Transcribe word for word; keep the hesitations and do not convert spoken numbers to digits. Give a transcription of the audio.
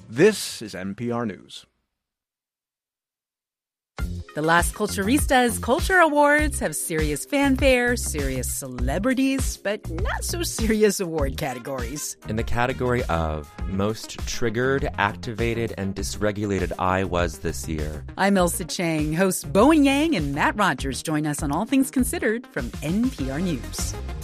This is N P R News. The Las Culturistas Culture Awards have serious fanfare, serious celebrities, but not so serious award categories. In the category of Most Triggered, Activated, and Dysregulated I Was this year. I'm Elsa Chang. Hosts Bowen Yang and Matt Rogers join us on All Things Considered from N P R News.